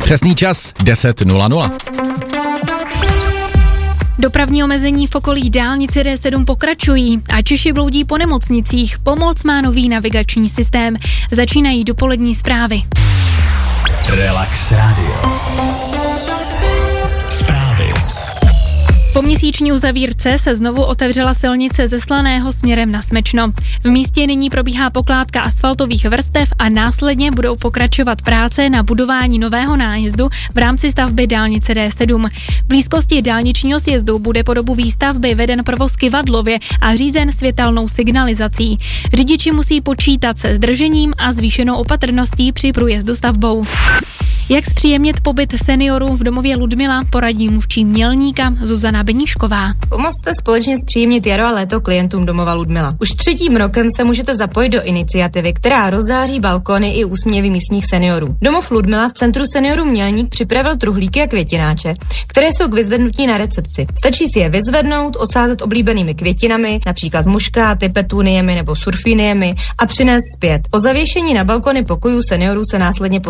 Přesný čas 10:00. Dopravní omezení v okolí dálnice D7 pokračují a Češi bloudí po nemocnicích. Pomoc má nový navigační systém. Začínají dopolední zprávy. Relax Radio. Zprávy. Po měsíční uzavírce se znovu otevřela silnice ze Slaného směrem na Smečno. V místě nyní probíhá pokládka asfaltových vrstev a následně budou pokračovat práce na budování nového nájezdu v rámci stavby dálnice D7. V blízkosti dálničního sjezdu bude po dobu výstavby veden provoz kyvadlově a řízen světelnou signalizací. Řidiči musí počítat se zdržením a zvýšenou opatrností při průjezdu stavbou. Jak zpříjemnit pobyt seniorů v domově Ludmila, poradí mluvčí Mělníka Zuzana Beníšková. Pomozte společně zpříjemnit jaro a léto klientům domova Ludmila. Už 3. rokem se můžete zapojit do iniciativy, která rozzáří balkony i úsměvy místních seniorů. Domov Ludmila v centru seniorů Mělník připravil truhlíky a květináče, které jsou k vyzvednutí na recepci. Stačí si je vyzvednout, osázet oblíbenými květinami, například muškáty, petuniemi nebo surfiniemi a přinést zpět. Po zavěšení na balkony pokojů seniorů se následně